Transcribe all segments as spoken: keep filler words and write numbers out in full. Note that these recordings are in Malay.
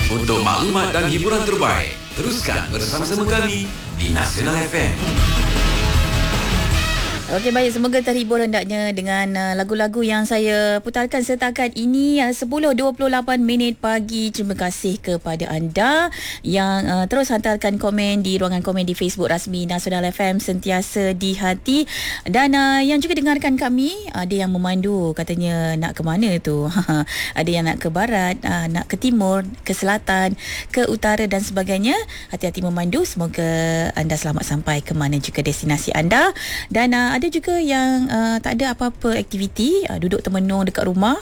Untuk maklumat dan hiburan terbaik, teruskan bersama-sama kami di Nasional F M. Okey, baik, semoga terhibur hendaknya dengan uh, lagu-lagu yang saya putarkan setakat ini. uh, sepuluh dua puluh lapan minit pagi. Terima kasih kepada anda yang uh, terus hantarkan komen di ruangan komen di Facebook rasmi Nasional F M, sentiasa di hati. Dan uh, yang juga dengarkan kami, ada yang memandu katanya nak ke mana tu. Ada yang nak ke barat, uh, nak ke timur, ke selatan, ke utara dan sebagainya. Hati-hati memandu, semoga anda selamat sampai ke mana juga destinasi anda. Dan uh, ada juga yang uh, tak ada apa-apa aktiviti, uh, duduk termenung dekat rumah.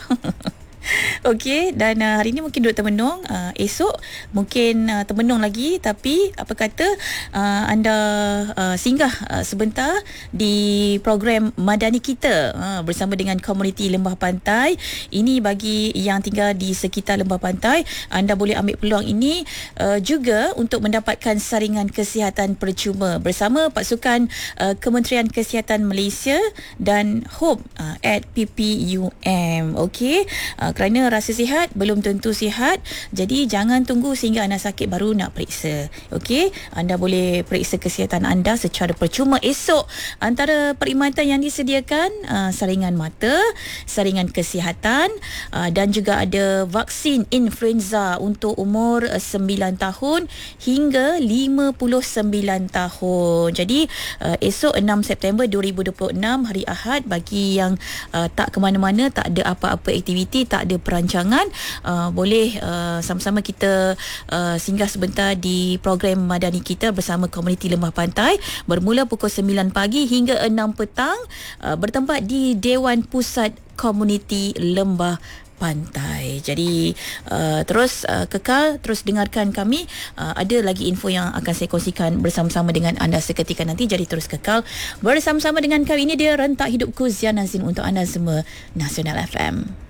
Okey, dan uh, hari ini mungkin duduk termenung, uh, esok mungkin uh, termenung lagi, tapi apa kata uh, anda uh, singgah uh, sebentar di program Madani Kita uh, bersama dengan komuniti Lembah Pantai. Ini bagi yang tinggal di sekitar Lembah Pantai, anda boleh ambil peluang ini uh, juga untuk mendapatkan saringan kesihatan percuma bersama pasukan uh, Kementerian Kesihatan Malaysia dan Hope uh, at P P U M. Okey, uh, kerana rasa sihat belum tentu sihat, jadi jangan tunggu sehingga anda sakit baru nak periksa. Okey, anda boleh periksa kesihatan anda secara percuma esok. Antara perkhidmatan yang disediakan, uh, saringan mata, saringan kesihatan, uh, dan juga ada vaksin influenza untuk umur uh, sembilan tahun hingga lima puluh sembilan tahun. Jadi uh, esok enam September dua ribu dua puluh enam, hari Ahad, bagi yang uh, tak ke mana-mana, tak ada apa-apa aktiviti, tak ada perancangan, uh, boleh uh, sama-sama kita uh, singgah sebentar di program Madani Kita bersama komuniti Lembah Pantai, bermula pukul sembilan pagi hingga enam petang, uh, bertempat di Dewan Pusat Komuniti Lembah Pantai. Jadi uh, terus uh, kekal, terus dengarkan kami. Uh, ada lagi info yang akan saya kongsikan bersama-sama dengan anda seketika nanti. Jadi terus kekal bersama-sama dengan kami. Ini dia Rentak Hidupku, Zian Nazim untuk anda semua, Nasional F M.